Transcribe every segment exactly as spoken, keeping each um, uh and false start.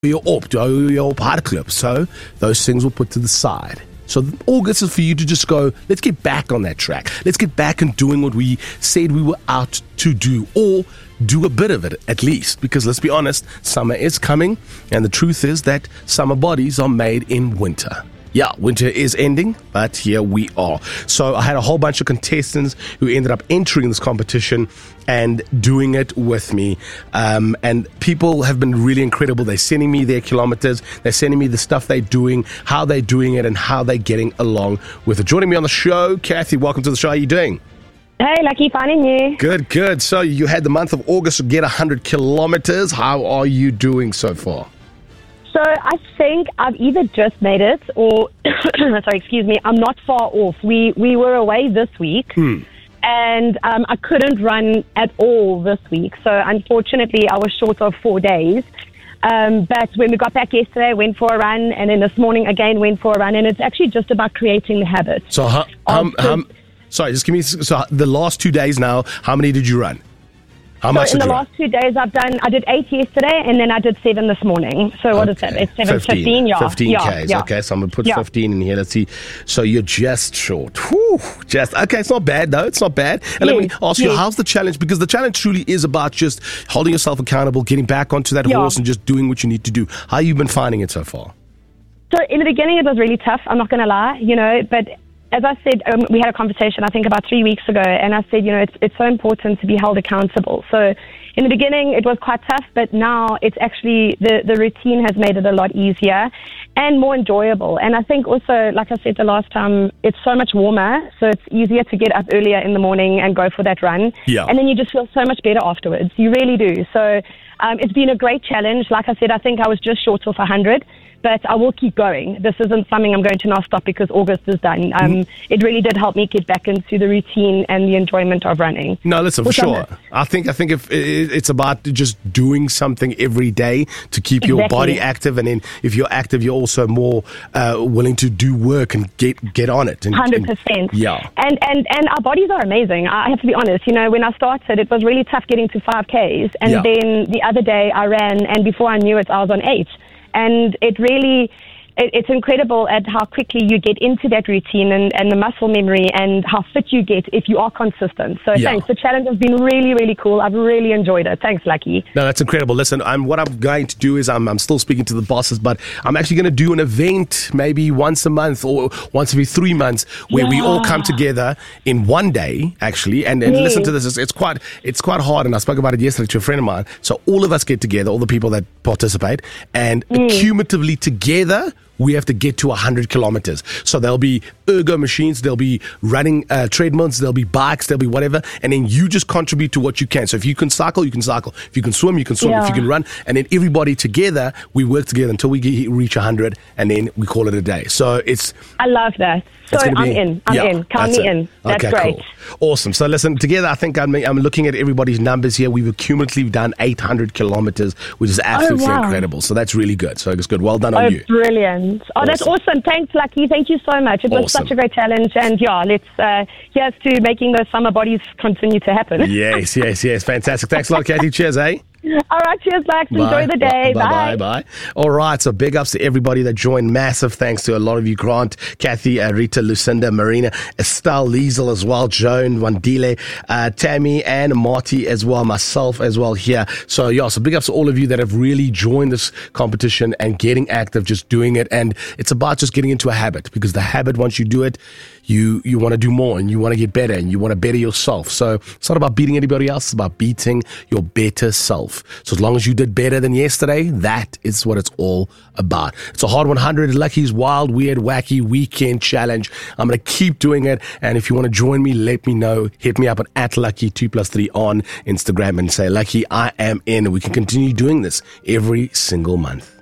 you're op, you're op hardklub. So those things were put to the side. So August is for you to just go, let's get back on that track. Let's get back and doing what we said we were out to do, or do a bit of it at least. Because let's be honest, summer is coming, and the truth is that summer bodies are made in winter. Yeah, winter is ending, but here we are. So I had a whole bunch of contestants who ended up entering this competition and doing it with me. Um, and people have been really incredible. They're sending me their kilometers. They're sending me the stuff they're doing, how they're doing it, and how they're getting along with it. Joining me on the show, Kathy, welcome to the show. How are you doing? Hey, Lucky, finding you. Good, good. So you had the month of August to get one hundred kilometers. How are you doing so far? So I think I've either just made it or, sorry, excuse me, I'm not far off. We we were away this week, Hmm. and um, I couldn't run at all this week. So unfortunately, I was short of four days. Um, but when we got back yesterday, went for a run, and then this morning again went for a run. And it's actually just about creating the habit. So, how, um, um, sorry, just give me, so the last two days now, how many did you run? How much So in did the you last run? two days, I've done, I did eight yesterday, and then I did seven this morning. So what is that? It's seven, fifteen. fifteen, yeah. fifteen yeah, Ks, yeah. okay, so I'm going to put Yeah. fifteen in here. Let's see. So you're just short. Whew, just, okay, it's not bad, though. It's not bad. And let me Yes, ask you, yes. how's the challenge? Because the challenge truly is about just holding yourself accountable, getting back onto that Yeah. horse and just doing what you need to do. How have you been finding it so far? So in the beginning, it was really tough. I'm not going to lie, you know, but as I said, um, we had a conversation, I think, about three weeks ago, and I said, you know, it's it's so important to be held accountable. So in the beginning, it was quite tough, but now it's actually, the, the routine has made it a lot easier and more enjoyable. And I think also, like I said the last time, it's so much warmer, so it's easier to get up earlier in the morning and go for that run. Yeah. And then you just feel so much better afterwards. You really do. So um, it's been a great challenge. Like I said, I think I was just short of one hundred. But I will keep going. This isn't something I'm going to now stop because August is done. Um, mm. It really did help me get back into the routine and the enjoyment of running. No, listen, for Which sure. I'm- I think I think if it's about just doing something every day to keep your Exactly. body active, and then if you're active, you're also more uh, willing to do work and get get on it. And, one hundred and- percent. yeah. And, and, and our bodies are amazing. I have to be honest. You know, when I started, it was really tough getting to five Ks. And Yeah. then the other day I ran, and before I knew it, I was on eight. And it really... It's incredible at how quickly you get into that routine and, and the muscle memory and how fit you get if you are consistent. So Yeah. thanks. The challenge has been really, really cool. I've really enjoyed it. Thanks, Lucky. No, that's incredible. Listen, I'm, what I'm going to do is I'm, I'm still speaking to the bosses, but I'm actually going to do an event maybe once a month or once every three months where we all come together in one day, actually. And, and Yes. listen to this. It's, it's quite it's quite hard, and I spoke about it yesterday to a friend of mine. So all of us get together, all the people that participate, and cumulatively together, we have to get to one hundred kilometers. So there'll be ergo machines, there'll be running uh, treadmills, there'll be bikes, there'll be whatever. And then you just contribute to what you can. So if you can cycle, you can cycle. If you can swim, you can swim. Yeah. If you can run. And then everybody together, we work together until we get, reach one hundred, and then we call it a day. So it's... I love that. So it's I'm gonna be- in. I'm yeah, in. Count that's me it. in. That's okay, great. Cool. Awesome. So listen, together, I think I'm, I'm looking at everybody's numbers here. We've cumulatively done eight hundred kilometers, which is absolutely wow. incredible. So that's really good. So it's good. Well done Oh, on you. brilliant. Oh, that's Awesome. awesome. Thanks, Lucky. Thank you so much. It was Awesome. such a great challenge. And yeah, let's, uh, here's to making those summer bodies continue to happen. Yes, yes, yes. Fantastic. Thanks a lot, Kathy. Cheers, eh? All right. Cheers, Max. Enjoy the day. Bye, Bye. bye, bye. All right. So big ups to everybody that joined. Massive thanks to a lot of you. Grant, Kathy, uh, Rita, Lucinda, Marina, Estelle, Liesel as well, Joan, Wandile, uh, Tammy, and Marty as well, myself as well here. So yeah, so big ups to all of you that have really joined this competition and getting active, just doing it. And it's about just getting into a habit, because the habit, once you do it, you, you want to do more and you want to get better and you want to better yourself. So it's not about beating anybody else. It's about beating your better self. So as long as you did better than yesterday, that is what it's all about. It's a hard one hundred Lucky's Wild, Weird, Wacky Weekend Challenge. I'm going to keep doing it. And if you want to join me, let me know. Hit me up at, at Lucky two plus three on Instagram and say, Lucky, I am in. And we can continue doing this every single month.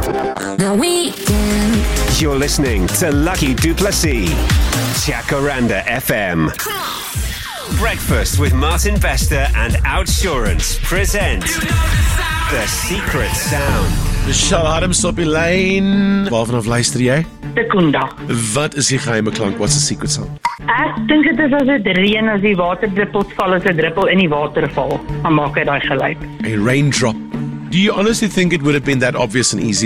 The weekend. You're listening to Lucky Duplessis, Jacaranda F M. Breakfast with Martin Bester and Outsurance present The Secret Sound. Michelle Adams op die lyn. Waarvan af luister jy? Sekunda. Wat is die geheime klank? What's the secret sound? Ek dink dit is as dit reën, as die waterdruppels val, as 'n druppel in die waterval, dan maak hy daai geluid. A raindrop. Do you honestly think it would have been that obvious and easy